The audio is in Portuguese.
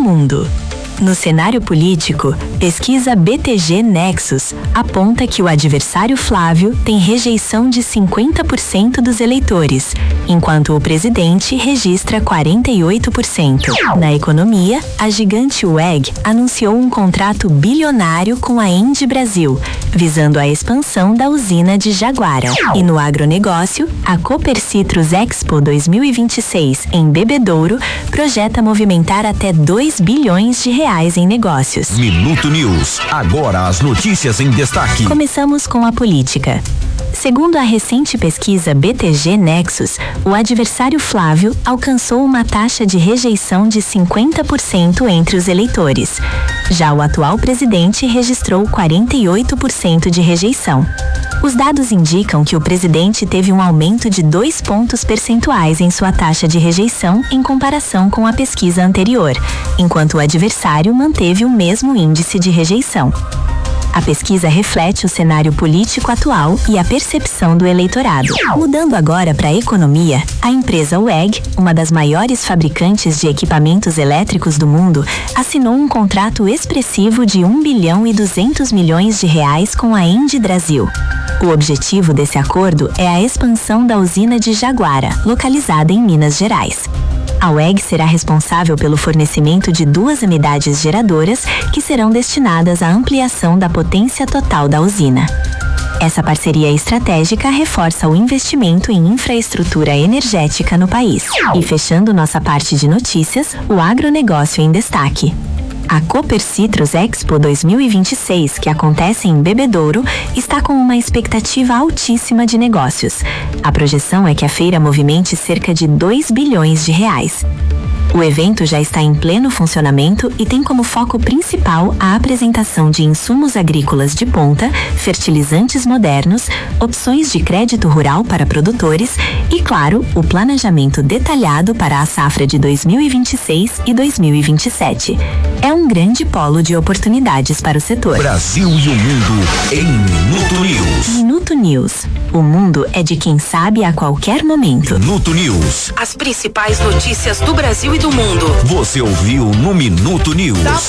mundo. No cenário político, pesquisa BTG Nexus aponta que o adversário Flávio tem rejeição de 50% dos eleitores, enquanto o presidente registra 48%. Na economia, a gigante WEG anunciou um contrato bilionário com a Engie Brasil, visando a expansão da usina de Jaguara. E no agronegócio, a Copercitrus Expo 2026 em Bebedouro projeta movimentar até 2 bilhões de reais em negócios. Minuto News. Agora as notícias em destaque. Começamos com a política. Segundo a recente pesquisa BTG Nexus, o adversário Flávio alcançou uma taxa de rejeição de 50% entre os eleitores. Já o atual presidente registrou 48% de rejeição. Os dados indicam que o presidente teve um aumento de 2 pontos percentuais em sua taxa de rejeição em comparação com a pesquisa anterior, enquanto o adversário manteve o mesmo índice de rejeição. A pesquisa reflete o cenário político atual e a percepção do eleitorado. Mudando agora para a economia, a empresa WEG, uma das maiores fabricantes de equipamentos elétricos do mundo, assinou um contrato expressivo de 1 bilhão e 200 milhões de reais com a Engie Brasil. O objetivo desse acordo é a expansão da usina de Jaguara, localizada em Minas Gerais. A WEG será responsável pelo fornecimento de 2 unidades geradoras que serão destinadas à ampliação da potência total da usina. Essa parceria estratégica reforça o investimento em infraestrutura energética no país. E fechando nossa parte de notícias, o agronegócio em destaque. A Copercitrus Expo 2026, que acontece em Bebedouro, está com uma expectativa altíssima de negócios. A projeção é que a feira movimente cerca de 2 bilhões de reais. O evento já está em pleno funcionamento e tem como foco principal a apresentação de insumos agrícolas de ponta, fertilizantes modernos, opções de crédito rural para produtores e, claro, o planejamento detalhado para a safra de 2026 e 2027. É um grande polo de oportunidades para o setor. Brasil e o mundo em Minuto News. Minuto News. O mundo é de quem sabe a qualquer momento. Minuto News. As principais notícias do Brasil e do mundo. Você ouviu no Minuto News.